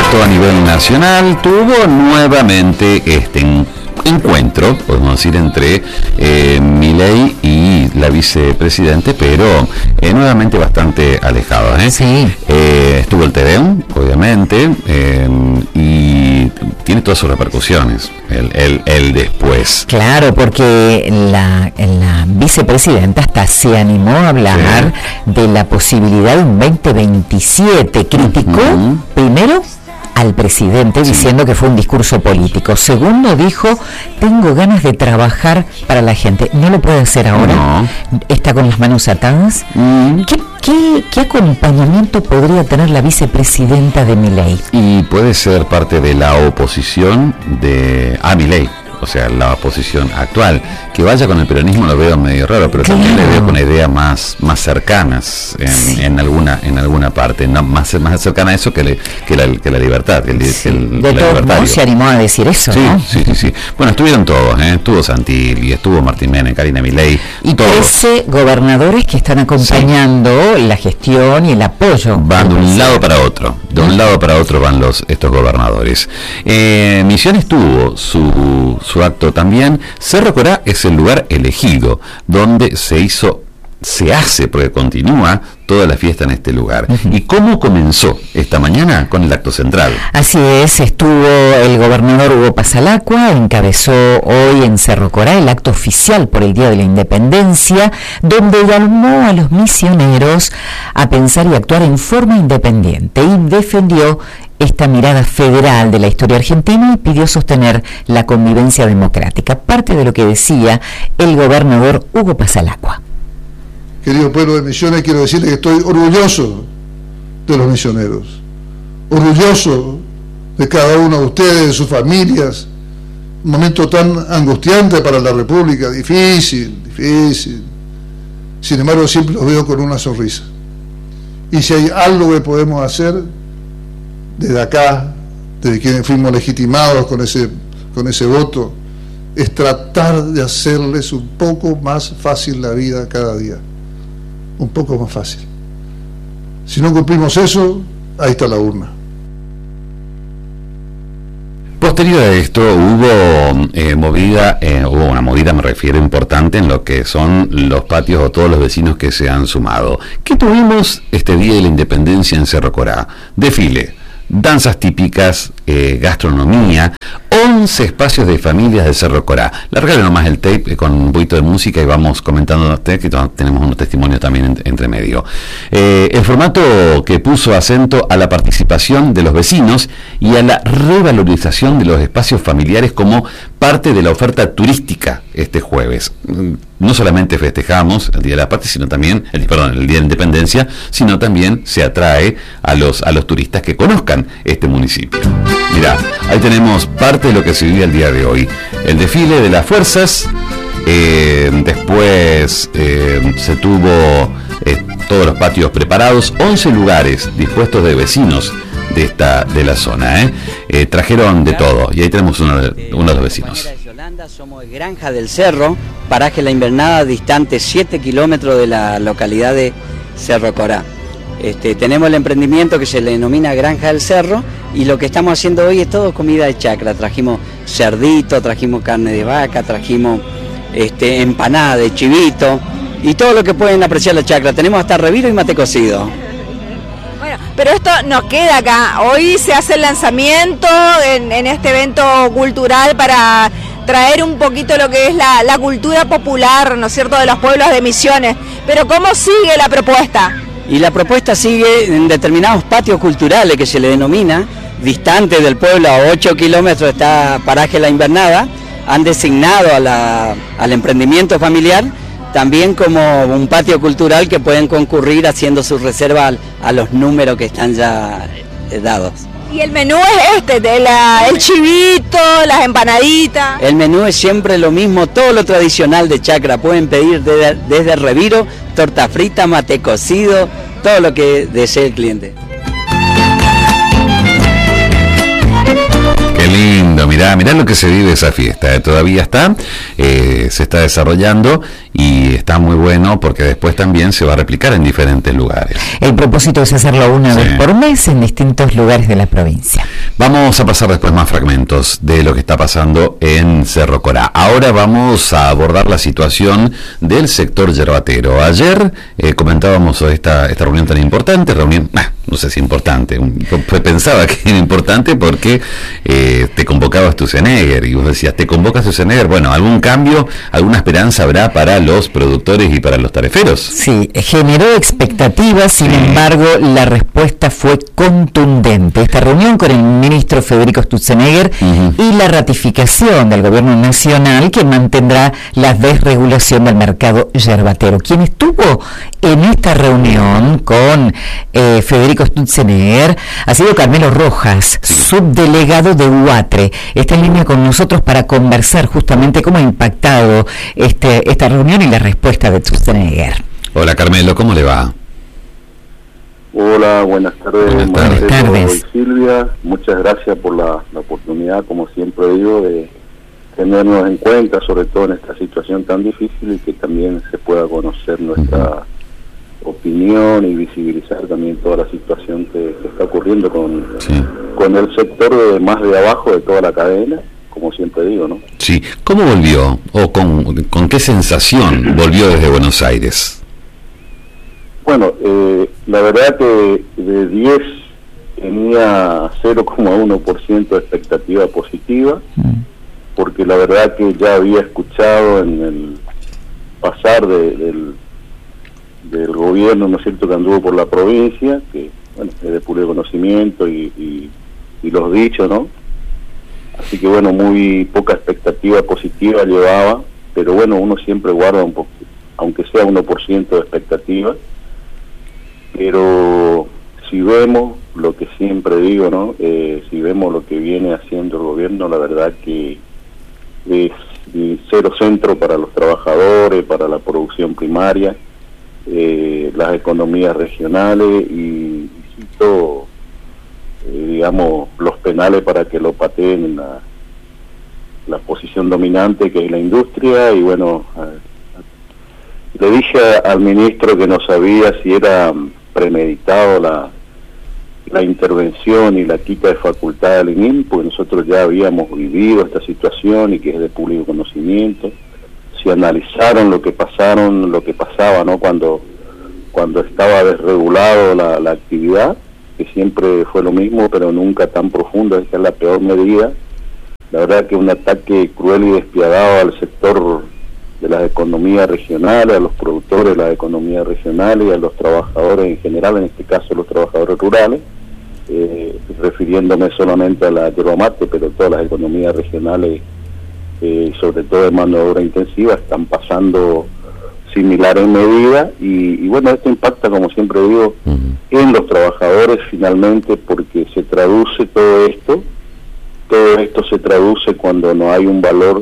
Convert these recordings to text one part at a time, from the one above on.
esto a nivel nacional, tuvo nuevamente este encuentro, podemos decir, entre Milei y la vicepresidente, pero nuevamente bastante alejados. Sí. Estuvo el TVN, obviamente, y tiene todas sus repercusiones, el después. Claro, porque la vicepresidenta hasta se animó a hablar de la posibilidad de un 2027. Criticó, primero, al presidente, diciendo que fue un discurso político. Segundo, dijo, tengo ganas de trabajar para la gente. ¿No lo puede hacer ahora? No. ¿Está con las manos atadas? ¿Qué acompañamiento podría tener la vicepresidenta de Milei? Y puede ser parte de la oposición a Milei, o sea, la oposición actual. Que vaya con el peronismo lo veo medio raro, pero también le veo con ideas más cercanas en alguna parte, no, más cercana a eso que la libertad. De todos modos se animó a decir eso, sí, ¿no? Sí. Bueno, estuvieron todos, estuvo Santilli, estuvo Martín Menem, Karina Milei. Y 13 gobernadores que están acompañando la gestión y el apoyo. Van de un lado para otro. De un lado para otro van estos gobernadores. Misiones tuvo su acto también. Cerro Corá es el lugar elegido donde se hace, porque continúa toda la fiesta en este lugar. ¿Y cómo comenzó esta mañana? Con el acto central. Así es, estuvo el gobernador Hugo Pasalacqua, encabezó hoy en Cerro Corá el acto oficial por el Día de la Independencia, donde llamó a los misioneros a pensar y actuar en forma independiente y defendió esta mirada federal de la historia argentina y pidió sostener la convivencia democrática. Parte de lo que decía el gobernador Hugo Pasalacqua. Querido pueblo de Misiones, quiero decirles que estoy orgulloso de los misioneros, orgulloso de cada uno de ustedes, de sus familias. Un momento tan angustiante para la República, difícil. Sin embargo, siempre los veo con una sonrisa. Y si hay algo que podemos hacer desde acá, desde quienes fuimos legitimados con ese voto, es tratar de hacerles un poco más fácil la vida cada día. Un poco más fácil. Si no cumplimos eso, ahí está la urna. Posterior a esto hubo una movida, me refiero, importante en lo que son los patios o todos los vecinos que se han sumado. ¿Qué tuvimos este Día de la Independencia en Cerro Corá? Desfile, danzas típicas, gastronomía, 11 espacios de familias de Cerro Corá. Largale nomás el tape con un poquito de música y vamos comentando que tenemos unos testimonios también entre medio. El formato que puso acento a la participación de los vecinos y a la revalorización de los espacios familiares como parte de la oferta turística este jueves. No solamente festejamos el Día de la Patria, sino también, el Día de la Independencia, sino también se atrae a los turistas que conozcan este municipio. Mirá, ahí tenemos parte de lo que se vive el día de hoy. El desfile de las fuerzas, después se tuvo todos los patios preparados, 11 lugares dispuestos de vecinos de la zona. Trajeron de todo, y ahí tenemos uno de los vecinos. Somos de Granja del Cerro, paraje La Invernada, distante 7 kilómetros de la localidad de Cerro Corá. Tenemos el emprendimiento que se le denomina Granja del Cerro y lo que estamos haciendo hoy es todo comida de chacra. Trajimos cerdito, trajimos carne de vaca, trajimos empanada de chivito y todo lo que pueden apreciar la chacra. Tenemos hasta reviro y mate cocido. Bueno, pero esto nos queda acá. Hoy se hace el lanzamiento en este evento cultural para traer un poquito lo que es la cultura popular, ¿no es cierto?, de los pueblos de Misiones. Pero ¿cómo sigue la propuesta? Y la propuesta sigue en determinados patios culturales que se le denomina, distante del pueblo a 8 kilómetros está paraje La Invernada, han designado al emprendimiento familiar también como un patio cultural que pueden concurrir haciendo su reserva a los números que están ya dados. Y el menú es el chivito, las empanaditas. El menú es siempre lo mismo, todo lo tradicional de chacra. Pueden pedir desde reviro, torta frita, mate cocido, todo lo que desee el cliente. Qué lindo, mirá. Mirá lo que se vive esa fiesta, todavía está, se está desarrollando y está muy bueno porque después también se va a replicar en diferentes lugares. El propósito es hacerlo una vez por mes en distintos lugares de la provincia. Vamos a pasar después más fragmentos de lo que está pasando en Cerro Corá. Ahora vamos a abordar la situación del sector yerbatero. Ayer comentábamos esta reunión tan importante, no sé si importante, pensaba que era importante porque te convocaba Sturzenegger y vos decías, te convoca Sturzenegger, bueno, algún cambio, alguna esperanza habrá para los productores y para los tareferos. Sí, generó expectativas, sin embargo, la respuesta fue contundente. Esta reunión con el ministro Federico Sturzenegger y la ratificación del gobierno nacional que mantendrá la desregulación del mercado yerbatero. Quien estuvo en esta reunión con Federico Sturzenegger ha sido Carmelo Rojas, subdelegado de UATRE. Está en línea con nosotros para conversar justamente cómo ha impactado esta reunión y la respuesta de Sturzenegger. Hola Carmelo, ¿cómo le va? Hola, buenas tardes. Buenas tardes. Silvia, muchas gracias por la oportunidad, como siempre digo, de tenernos en cuenta, sobre todo en esta situación tan difícil, y que también se pueda conocer nuestra opinión y visibilizar también toda la situación que está ocurriendo con el sector de más de abajo de toda la cadena, como siempre digo, ¿no? Sí, ¿cómo volvió o con qué sensación volvió desde Buenos Aires? Bueno, la verdad que de 10 tenía 0,1% de expectativa positiva, porque la verdad que ya había escuchado en el pasar del gobierno, ¿no es cierto?, que anduvo por la provincia, que bueno, es de puro conocimiento y los dichos, ¿no? Así que bueno, muy poca expectativa positiva llevaba, pero bueno, uno siempre guarda un poco, aunque sea 1% de expectativa. Pero si vemos lo que siempre digo, ¿no? Si vemos lo que viene haciendo el gobierno, la verdad que es cero centro para los trabajadores, para la producción primaria, las economías regionales y cito, digamos, los penales para que lo pateen en la posición dominante que es la industria. Y bueno, le dije al ministro que no sabía si era premeditado la intervención y la quita de facultad del INIM, porque nosotros ya habíamos vivido esta situación y que es de público conocimiento. Si analizaron lo que pasaba, ¿no?, cuando estaba desregulado la actividad, que siempre fue lo mismo, pero nunca tan profundo, esa es la peor medida. La verdad que un ataque cruel y despiadado al sector de las economías regionales, a los productores de las economías regionales y a los trabajadores en general, en este caso los trabajadores rurales, refiriéndome solamente a la yerba mate, pero todas las economías regionales, sobre todo de mano de obra intensiva, están pasando similar en medida, y bueno, esto impacta, como siempre digo, en los trabajadores finalmente, porque se traduce todo esto se traduce cuando no hay un valor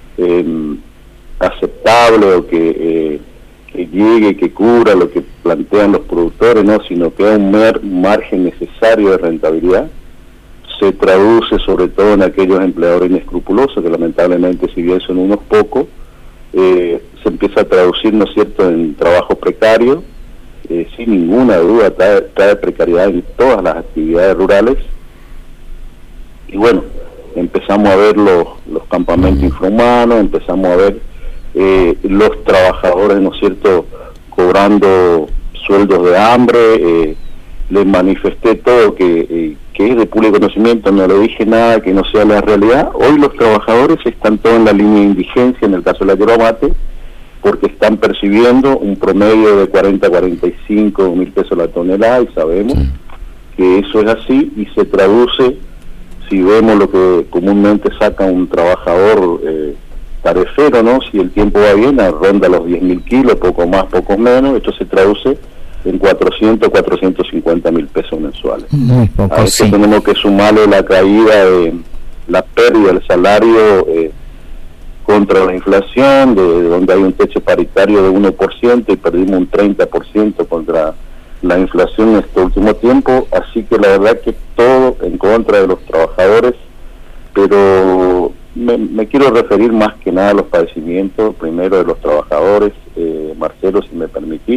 aceptable o que llegue, que cubra lo que plantean los productores, no, sino que hay un margen necesario de rentabilidad. Se traduce sobre todo en aquellos empleadores inescrupulosos, que lamentablemente, si bien son unos pocos, se empieza a traducir, ¿no es cierto?, en trabajo precario, sin ninguna duda trae precariedad en todas las actividades rurales. Y bueno, empezamos a ver los campamentos infrahumanos, empezamos a ver los trabajadores, ¿no es cierto?, cobrando sueldos de hambre. Les manifesté todo que es de público conocimiento, no le dije nada que no sea la realidad. Hoy los trabajadores están todos en la línea de indigencia, en el caso de la yerba mate, porque están percibiendo un promedio de 40 a 45 mil pesos la tonelada, y sabemos que eso es así, y se traduce, si vemos lo que comúnmente saca un trabajador tarefero, ¿no?, si el tiempo va bien, ronda los 10.000 kilos, poco más, poco menos. Esto se traduce en 400 a 450 mil pesos mensuales. Muy poco, a esto tenemos que sumarle la caída de la pérdida del salario contra la inflación, de donde hay un techo paritario de 1% y perdimos un 30% contra la inflación en este último tiempo. Así que la verdad que todo en contra de los trabajadores, pero me quiero referir más que nada a los padecimientos, primero de los trabajadores. Marcelo, si me permitís,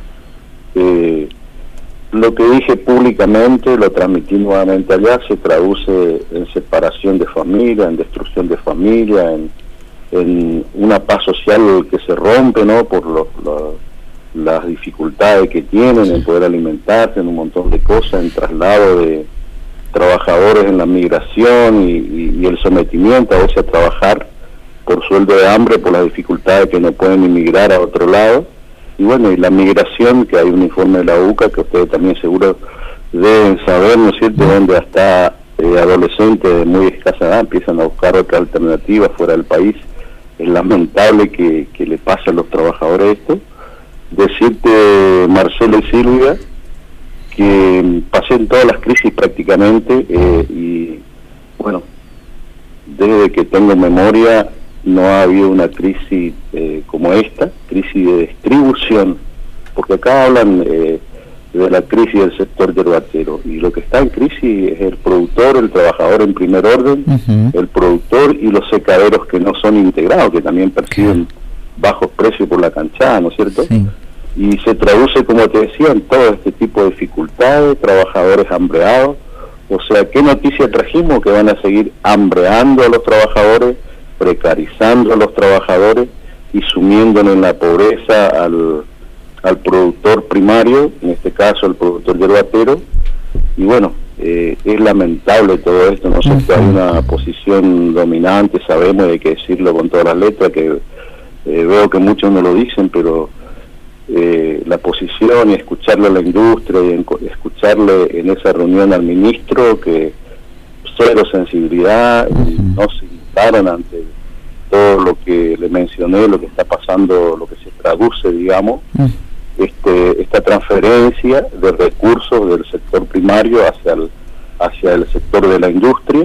lo que dije públicamente, lo transmití nuevamente allá, se traduce en separación de familia, en destrucción de familia, en una paz social que se rompe, ¿no?, por las dificultades que tienen en poder alimentarse, en un montón de cosas, en traslado de trabajadores en la migración y el sometimiento a veces a trabajar por sueldo de hambre, por las dificultades que no pueden emigrar a otro lado. Y bueno, y la migración, que hay un informe de la UCA que ustedes también seguro deben saber, ¿no es cierto?, donde hasta adolescentes de muy escasa edad empiezan a buscar otra alternativa fuera del país. Es lamentable que le pase a los trabajadores esto. Decirte, Marcelo y Silvia, que pasé en todas las crisis prácticamente, y bueno, desde que tengo memoria no ha habido una crisis como esta, crisis de distribución, porque acá hablan de la crisis del sector yerbatero, y lo que está en crisis es el productor, el trabajador en primer orden, el productor y los secaderos que no son integrados, que también perciben bajos precios por la canchada, ¿no es cierto? Sí. Y se traduce, como te decía, en todo este tipo de dificultades, trabajadores hambreados. O sea, ¿qué noticia trajimos? Que van a seguir hambreando a los trabajadores, precarizando a los trabajadores y sumiéndonos en la pobreza al productor primario, en este caso el productor yerbatero. Y bueno, es lamentable todo esto. Nosotros hay una posición dominante, sabemos, y hay que decirlo con todas las letras, que veo que muchos no lo dicen, pero la posición y escucharle a la industria y escucharle en esa reunión al ministro, que cero sensibilidad, y no se invitaron ante todo lo que le mencioné, lo que está pasando, lo que se traduce, digamos, esta transferencia de recursos del sector primario hacia el sector de la industria.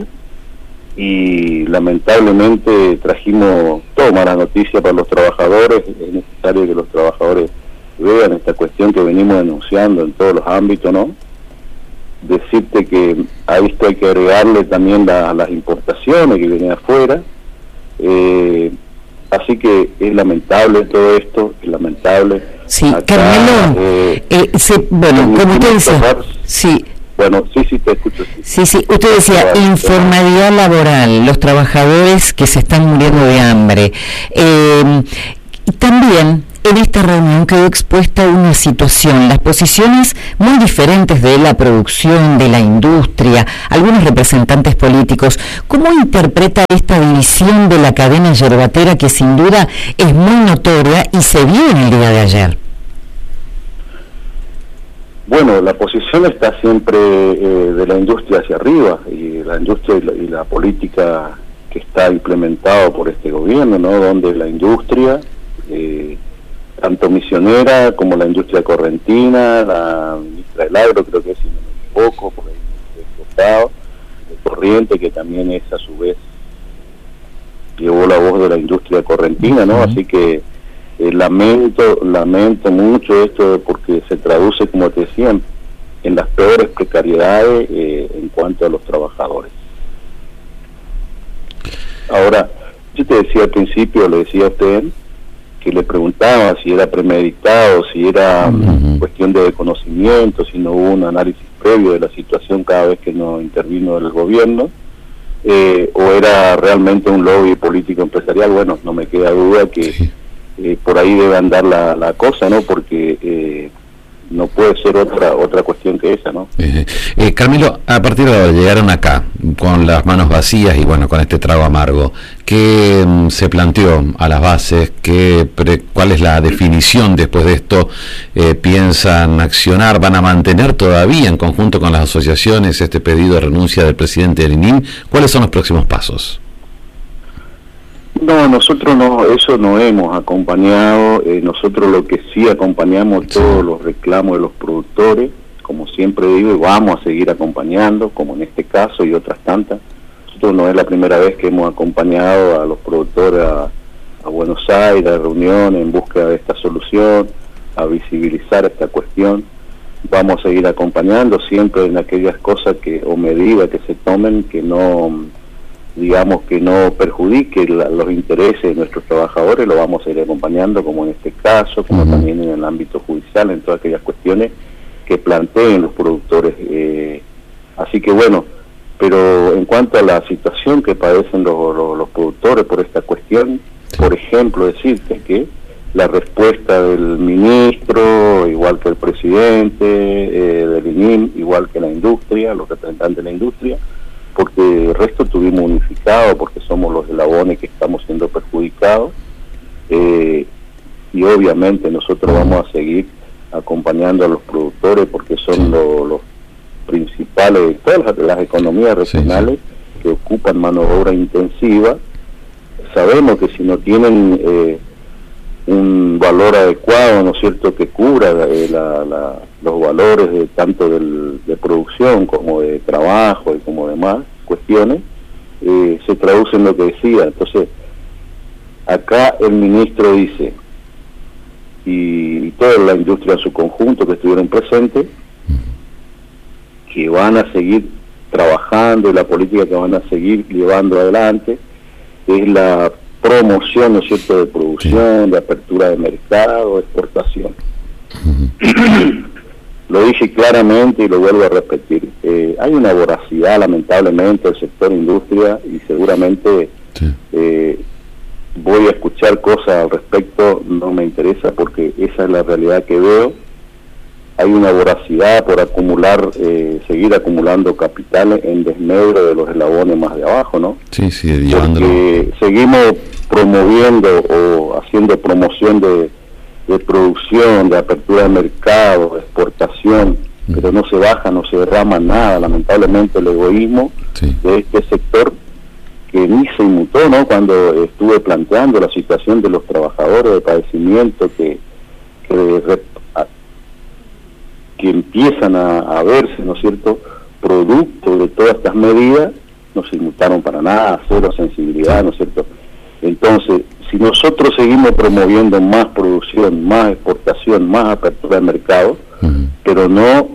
Y lamentablemente trajimos toda mala noticia para los trabajadores. Es necesario que los trabajadores vean esta cuestión que venimos denunciando en todos los ámbitos, ¿no? Decirte que a esto hay que agregarle también las importaciones que vienen afuera. Así que es lamentable todo esto, es lamentable. Sí, Carmelo, bueno, como usted dice, sí. Bueno, sí, te escucho. Sí, usted decía informalidad laboral, los trabajadores que se están muriendo de hambre. Y también en esta reunión quedó expuesta una situación, las posiciones muy diferentes de la producción, de la industria, algunos representantes políticos. ¿Cómo interpreta esta división de la cadena yerbatera que sin duda es muy notoria y se vio en el día de ayer? Bueno, la posición está siempre de la industria hacia arriba, y la industria y la política que está implementado por este gobierno, ¿no? Donde la industria, tanto misionera como la industria correntina, la ministra del Agro, creo que es, si no me equivoco, por ahí de Corriente, que también es a su vez llevó la voz de la industria correntina, ¿no? Así que lamento mucho esto, porque se traduce, como te decía, en las peores precariedades en cuanto a los trabajadores. Ahora, yo te decía al principio, le decía a usted, que le preguntaba si era premeditado, si era cuestión de conocimiento, si no hubo un análisis previo de la situación cada vez que no intervino el gobierno, o era realmente un lobby político empresarial. Bueno, no me queda duda que por ahí debe andar la cosa, ¿no? Porque no puede ser otra cuestión que esa, ¿no? Carmelo, a partir de ahora llegaron acá con las manos vacías y bueno, con este trago amargo. ¿Qué se planteó a las bases? ¿Cuál es la definición después de esto? ¿Piensan accionar? ¿Van a mantener todavía en conjunto con las asociaciones este pedido de renuncia del presidente del INIM? ¿Cuáles son los próximos pasos? No, nosotros eso no hemos acompañado. Nosotros lo que sí acompañamos todos los reclamos de los productores, como siempre digo, y vamos a seguir acompañando, como en este caso y otras tantas. Nosotros no es la primera vez que hemos acompañado a los productores a Buenos Aires, a reuniones en búsqueda de esta solución, a visibilizar esta cuestión. Vamos a seguir acompañando siempre en aquellas cosas o medidas que se tomen que no digamos, que no perjudique los intereses de nuestros trabajadores, lo vamos a ir acompañando, como en este caso, como también en el ámbito judicial, en todas aquellas cuestiones que planteen los productores. Así que bueno, pero en cuanto a la situación que padecen los productores por esta cuestión, por ejemplo, decirte que la respuesta del ministro, igual que el presidente del INIM, igual que la industria, los representantes de la industria, porque el resto tuvimos unificado, porque somos los eslabones que estamos siendo perjudicados, y obviamente nosotros vamos a seguir acompañando a los productores, porque son los principales de todas las economías regionales que ocupan mano de obra intensiva. Sabemos que si no tienen un valor adecuado, ¿no es cierto?, que cubra los valores tanto de producción como de trabajo y como demás cuestiones, se traduce en lo que decía. Entonces, acá el ministro dice, y toda la industria en su conjunto que estuvieron presentes, que van a seguir trabajando, y la política que van a seguir llevando adelante es la promoción, ¿no es cierto?, de producción, de apertura de mercado, de exportación. Lo dije claramente y lo vuelvo a repetir. Hay una voracidad, lamentablemente, del sector industria, y seguramente voy a escuchar cosas al respecto, no me interesa, porque esa es la realidad que veo. Hay una voracidad por acumular, seguir acumulando capitales en desmedro de los eslabones más de abajo, ¿no? Sí, llevándolo. Porque seguimos promoviendo o haciendo promoción de producción, de apertura de mercado, de exportación, pero no se baja, no se derrama nada. Lamentablemente el egoísmo de este sector, que ni se inmutó, ¿no?, cuando estuve planteando la situación de los trabajadores de padecimiento que empiezan a verse, ¿no es cierto?, producto de todas estas medidas, no se inmutaron para nada, cero sensibilidad, ¿no es cierto? Entonces, si nosotros seguimos promoviendo más producción, más exportación, más apertura de mercado, pero no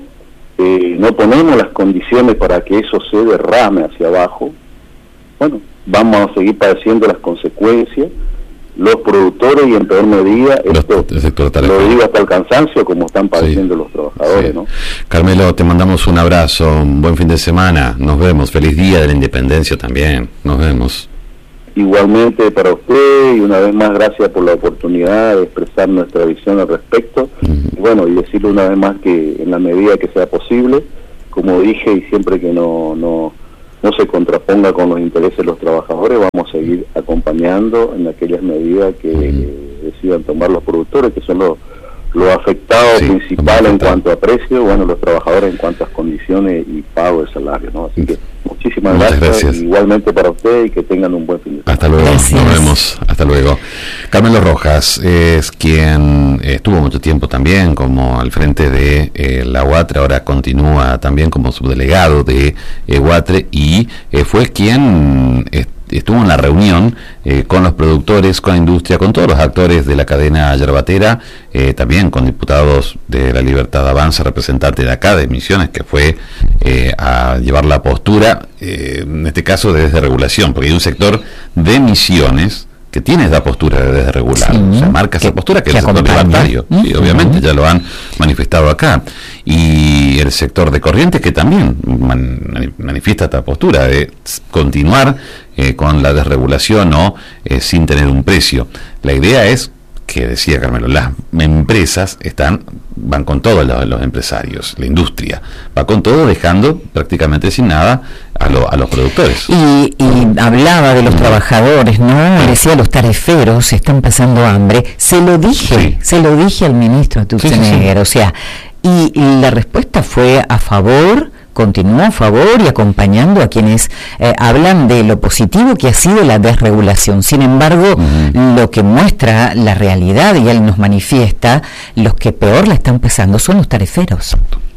ponemos las condiciones para que eso se derrame hacia abajo, bueno, vamos a seguir padeciendo las consecuencias, los productores, y en peor medida esto lo digo hasta el cansancio, como están padeciendo los trabajadores, ¿no? Carmelo, te mandamos un abrazo, un buen fin de semana, nos vemos, feliz día de la independencia también, nos vemos. Igualmente para usted, y una vez más gracias por la oportunidad de expresar nuestra visión al respecto, y bueno, y decirle una vez más que en la medida que sea posible, como dije, y siempre que no se contraponga con los intereses de los trabajadores, vamos a seguir acompañando en aquellas medidas que decidan tomar los productores, que son los afectados principales en cuanto a precio, bueno, los trabajadores en cuanto a condiciones y pago de salario, ¿no? Así que muchísimas gracias, igualmente para usted, y que tengan un buen fin de semana. Hasta luego, nos vemos, hasta luego. Carmelo Rojas es quien estuvo mucho tiempo también como al frente de la UATRE, ahora continúa también como subdelegado de UATRE, y fue quien estuvo en la reunión con los productores, con la industria, con todos los actores de la cadena yerbatera, también con diputados de La Libertad Avanza, representante de acá, de Misiones, que fue a llevar la postura, en este caso de desregulación, porque hay un sector de Misiones que tiene esa postura de desregular, o sea, marca esa postura, que es el sector libertario, sí, obviamente, ya lo han manifestado acá, y el sector de Corrientes, que también manifiesta esta postura de continuar con la desregulación o sin tener un precio. La idea es que, decía Carmelo, las empresas van con todos los empresarios, la industria va con todo, dejando prácticamente sin nada a los productores. Y hablaba de los trabajadores, ¿no? Decía, los tareferos están pasando hambre. Se lo dije al ministro Tuxenegger, o sea, y la respuesta fue a favor, continuó a favor y acompañando a quienes hablan de lo positivo que ha sido la desregulación. Sin embargo, lo que muestra la realidad, y él nos manifiesta, los que peor la están pasando son los tareferos.